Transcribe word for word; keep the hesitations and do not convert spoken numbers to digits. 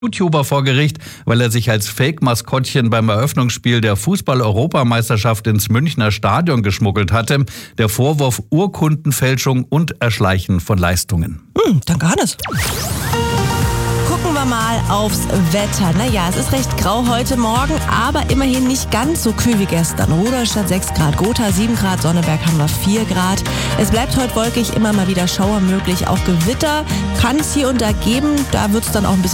YouTuber vor Gericht, weil er sich als Fake-Maskottchen beim Eröffnungsspiel der Fußball-Europameisterschaft ins Münchner Stadion geschmuggelt hatte. Der Vorwurf Urkundenfälschung und Erschleichen von Leistungen. Hm, danke Hannes. Gucken wir mal aufs Wetter. Naja, es ist recht grau heute Morgen, aber immerhin nicht ganz so kühl wie gestern. Rudolstadt sechs Grad, Gotha sieben Grad, Sonneberg haben wir vier Grad. Es bleibt heute wolkig, immer mal wieder Schauer möglich, auch Gewitter kann es hier und da geben. Da wird es dann auch ein bisschen